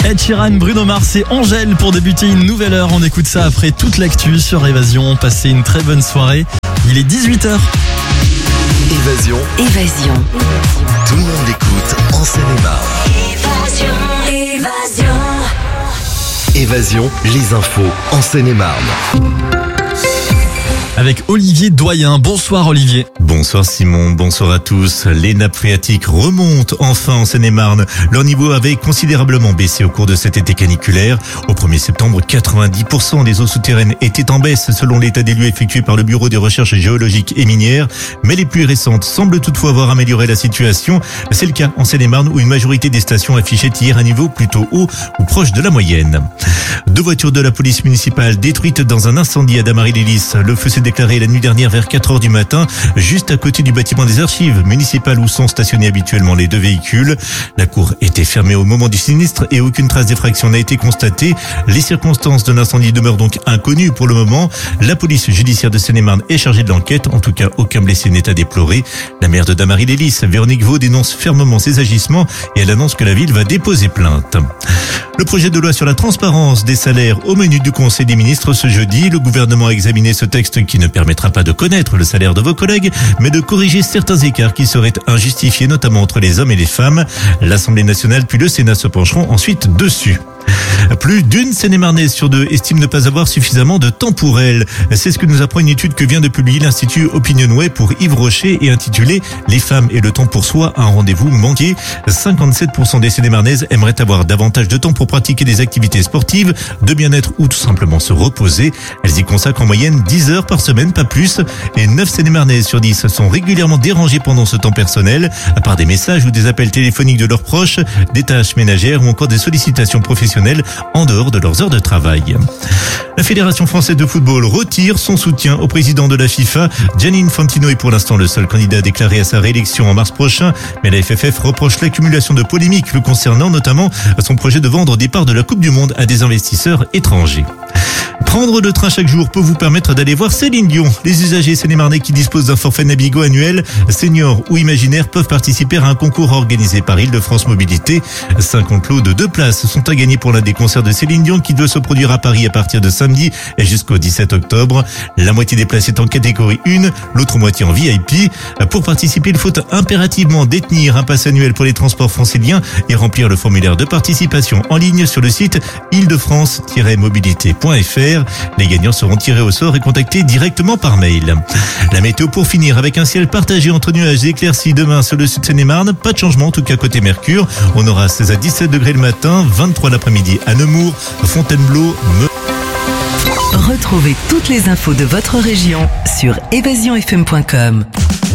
Ed Sheeran, Bruno Mars et Angèle pour débuter une nouvelle heure. On écoute ça après toute l'actu sur Évasion. Passez une très bonne soirée. Il est 18h. Évasion. Tout le monde l'écoute en Seine-et-Marne. Évasion, les infos en Seine-et-Marne. Avec Olivier Doyen. Bonsoir Olivier. Bonsoir Simon, bonsoir à tous. Les nappes phréatiques remontent enfin en Seine-et-Marne. Leur niveau avait considérablement baissé au cours de cet été caniculaire. Au 1er septembre, 90% des eaux souterraines étaient en baisse selon l'état des lieux effectué par le Bureau des recherches géologiques et minières. Mais les pluies récentes semblent toutefois avoir amélioré la situation. C'est le cas en Seine-et-Marne où une majorité des stations affichaient hier un niveau plutôt haut ou proche de la moyenne. 2 voitures de la police municipale détruites dans un incendie à Damary-les-Lys. Le feu s'est déclaré la nuit dernière vers 4h du matin, juste à côté du bâtiment des archives municipales où sont stationnés habituellement les 2 véhicules. La cour était fermée au moment du sinistre et aucune trace d'effraction n'a été constatée. Les circonstances de l'incendie demeurent donc inconnues pour le moment. La police judiciaire de Seine-et-Marne est chargée de l'enquête. En tout cas, aucun blessé n'est à déplorer. La maire de Damary-les-Lys, Véronique Vaux, dénonce fermement ces agissements et elle annonce que la ville va déposer plainte. Le projet de loi sur la transparence des salaires au menu du Conseil des ministres ce jeudi. Le gouvernement a examiné ce texte qui ne permettra pas de connaître le salaire de vos collègues, mais de corriger certains écarts qui seraient injustifiés, notamment entre les hommes et les femmes. L'Assemblée nationale puis le Sénat se pencheront ensuite dessus. Plus d'une Seine-et-Marnaise sur 2 estime ne pas avoir suffisamment de temps pour elle. C'est ce que nous apprend une étude que vient de publier l'Institut Opinionway pour Yves Rocher et intitulée « Les femmes et le temps pour soi, un rendez-vous manqué ». 57% des Seine-et-Marnaises aimeraient avoir davantage de temps pour pratiquer des activités sportives, de bien-être ou tout simplement se reposer. Elles y consacrent en moyenne 10 heures par semaine, pas plus. Et 9 Seine-et-Marnaises sur 10 sont régulièrement dérangées pendant ce temps personnel, à part des messages ou des appels téléphoniques de leurs proches, des tâches ménagères ou encore des sollicitations professionnelles en dehors de leurs heures de travail. La Fédération française de football retire son soutien au président de la FIFA. Gianni Infantino est pour l'instant le seul candidat déclaré à sa réélection en mars prochain, mais la FFF reproche l'accumulation de polémiques le concernant, notamment son projet de vendre des parts de la Coupe du Monde à des investisseurs étrangers. Prendre le train chaque jour peut vous permettre d'aller voir Céline Dion. Les usagers seine-et-marnais qui disposent d'un forfait Nabigo annuel, senior ou imaginaire, peuvent participer à un concours organisé par Île-de-France Mobilité. 50 lots de 2 places sont à gagner pour l'un des concerts de Céline Dion qui doit se produire à Paris à partir de samedi et jusqu'au 17 octobre. La moitié des places est en catégorie 1, l'autre moitié en VIP. Pour participer, il faut impérativement détenir un pass annuel pour les transports franciliens et remplir le formulaire de participation en ligne sur le site île-de-france-mobilité.fr. Les gagnants seront tirés au sort et contactés directement par mail. La météo pour finir avec un ciel partagé entre nuages et éclaircies demain sur le sud de Seine-et-Marne. Pas de changement en tout cas côté Mercure. On aura 16 à 17 degrés le matin, 23 l'après-midi à Nemours, Fontainebleau, Retrouvez toutes les infos de votre région sur évasionfm.com.